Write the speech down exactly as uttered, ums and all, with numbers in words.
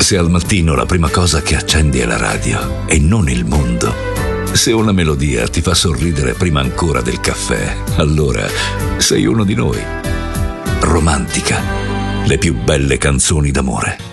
se al mattino la prima cosa che accendi è la radio e non il mondo, se una melodia ti fa sorridere prima ancora del caffè, allora sei uno di noi. Romantica, le più belle canzoni d'amore.